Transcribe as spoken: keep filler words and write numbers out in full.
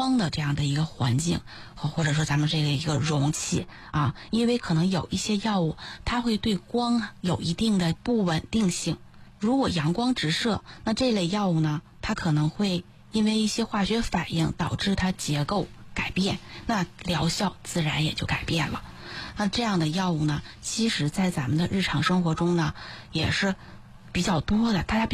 光的这样的一个环境，或者说咱们这个一个容器啊，因为可能有一些药物它会对光有一定的不稳定性，如果阳光直射，那这类药物呢，它可能会因为一些化学反应导致它结构改变，那疗效自然也就改变了。那这样的药物呢，其实在咱们的日常生活中呢，也是比较多的，大家